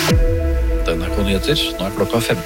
NRK Nyheter, nå klokka 15.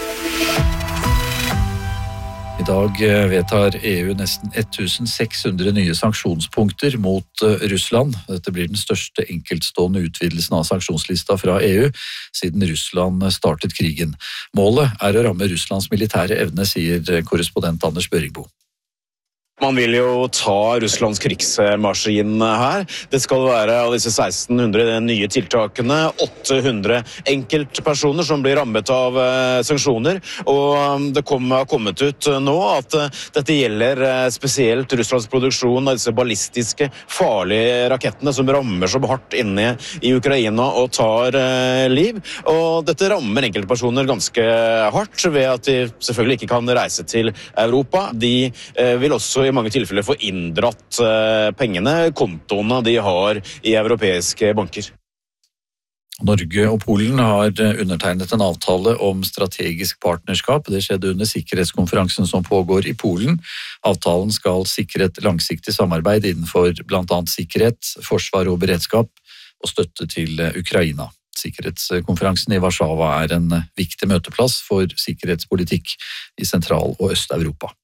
I dag vedtar EU nesten 1600 nye sanksjonspunkter mot Russland. Dette blir den største enkeltstående utvidelsen av sanksjonslista fra EU siden Russland startet krigen. Målet å ramme Russlands militære evne, sier korrespondent Anders Børingbo. Man vil jo ta Russlands krigsmaskin her. Det skal være av disse 1600 nye tiltakene 800 enkeltpersoner som blir rammet av sanksjoner. Og det har kommet ut nå at dette gjelder spesielt Russlands produksjon av disse ballistiske, farlige rakettene som rammer så hardt inne i Ukraina og tar liv. Og dette rammer enkeltpersoner ganske hardt ved at de selvfølgelig ikke kan reise til Europa. De vil også i mange tilfeller få inndratt pengene, kontoene de har i europeiske banker. Norge og Polen har undertegnet en avtale om strategisk partnerskap. Det skjedde under sikkerhetskonferansen som pågår i Polen. Avtalen skal sikre et langsiktig samarbeid innenfor blant annet sikkerhet, forsvar og beredskap og støtte til Ukraina. Sikkerhetskonferansen i Warszawa er en viktig møteplass for sikkerhetspolitikk i Sentral- og Øst-Europa.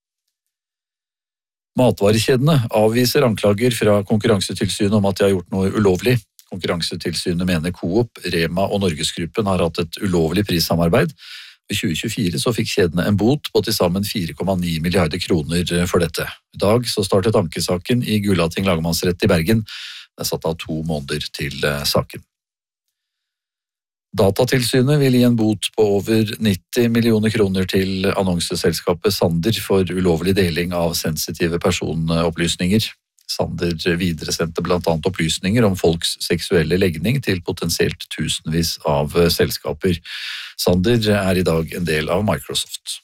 Matvarekjedene avviser anklager fra Konkurransetilsynet om at de har gjort noe ulovlig. Konkurransetilsynet mener Coop, Rema og Norgesgruppen har hatt et ulovlig prissamarbeid. I 2024 så fikk kjedene en bot på til sammen 4,9 milliarder kroner for dette. I dag så startet ankesaken i Gulating lagmannsrett i Bergen. Det er satt av 2 måneder til saken. Datatilsynet vil gi en bot på over 90 millioner kroner til annonseselskapet Sander for ulovlig deling av sensitive personopplysninger. Sander videresendte blant annet opplysninger om folks seksuelle legning til potensielt tusenvis av selskaper. Sander er i dag en del av Microsoft.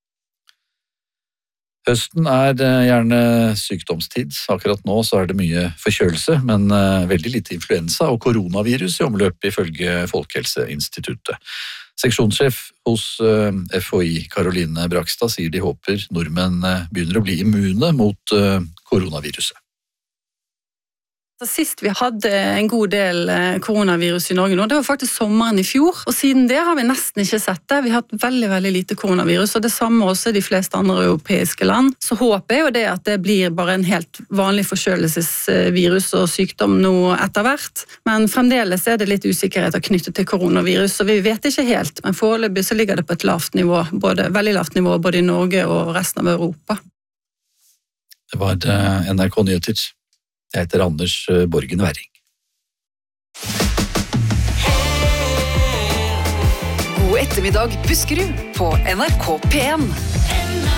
Høsten er gjerne sykdomstid. Akkurat nå så er det mye forkjølelse, men veldig lite influensa og koronavirus i omløp ifølge Folkehelseinstituttet. Seksjonssjef hos FHI, Caroline Brakstad, sier de håper nordmenn begynner å bli immune mot koronaviruset. Sist vi hadde en god del koronavirus i Norge nå, det var faktisk sommeren i fjor, og siden det har vi nesten ikke sett det. Vi har hatt veldig, veldig lite koronavirus, og det samme også i de fleste andre europeiske land. Så håper jeg jo det at det blir bare en helt vanlig forkjølelsesvirus og sykdom nå etter hvert, men fremdeles er det litt usikkerheter knyttet til koronavirus, så vi vet ikke helt, men foreløpig så ligger det på et lavt nivå, veldig lavt nivå både i Norge og resten av Europa. Det var NRK Nyheter. Jeg heter Anders Borgen Werring. God ettermiddag, Buskerud på NRK P1.